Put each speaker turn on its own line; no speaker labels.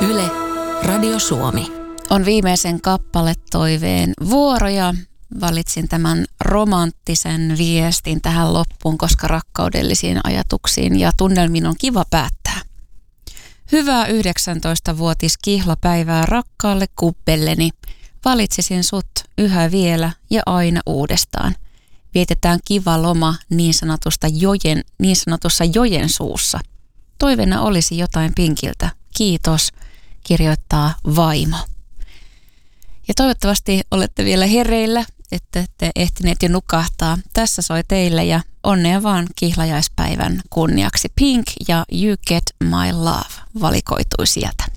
Yle, Radio Suomi.
On viimeisen kappaletoiveen vuoro ja valitsin tämän romanttisen viestin tähän loppuun, koska rakkaudellisiin ajatuksiin ja tunnelmiin on kiva päättää. Hyvää 19-vuotis kihlapäivää rakkaalle kuppelleni. Valitsisin sut yhä vielä ja aina uudestaan. Vietetään kiva loma niin sanotussa jojen suussa. Toiveena olisi jotain pinkiltä. Kiitos, kirjoittaa vaimo. Ja toivottavasti olette vielä hereillä, että ette ehtineet jo nukahtaa. Tässä soi teille ja onnea vaan kihlajaispäivän kunniaksi. Pink ja You Get My Love valikoitui sieltä.